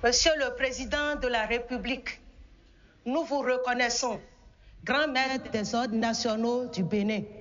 Monsieur le Président de la République, nous vous reconnaissons, grand maître des ordres nationaux du Bénin.